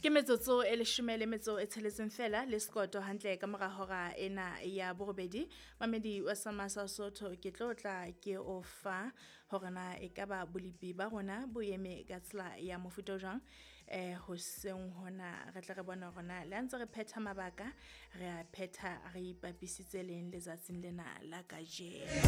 Ke metsotso e leshome le metso e tsheletseng fela le sekoto hantle ka mora hora ena ya borobedi. Mamedi wa Samasa Sotho ke tlo tla ke o fa hore na ekaba bolipi ba rona bo eme ka tsela ya mofuta o jwang. Hoseng hona re tla re bona hore na le ntse re phetha mabaka re a phetha re ipapisitse leng letsatsing lena la kajeno.